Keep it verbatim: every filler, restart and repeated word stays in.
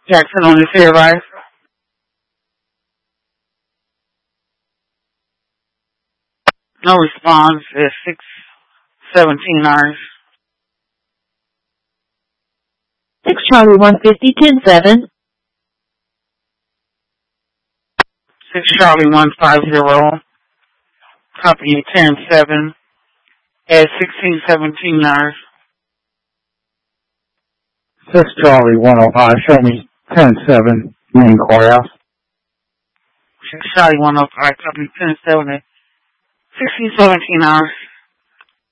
Jackson on the air live. No response at six seventeen hours. six Charlie one fifty, ten seven. six Charlie one fifty. Copy ten seven at sixteen seventeen hours. six Charlie one oh five, show me ten seven, main courthouse. six Charlie one oh five, copy ten seven at sixteen seventeen hours.